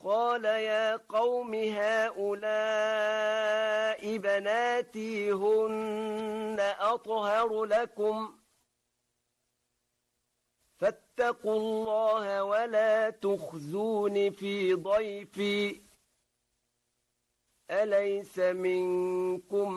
قال يا قوم هؤلاء بناتي هن أطهر لكم فاتقوا الله ولا تخزون في ضيفي أليس منكم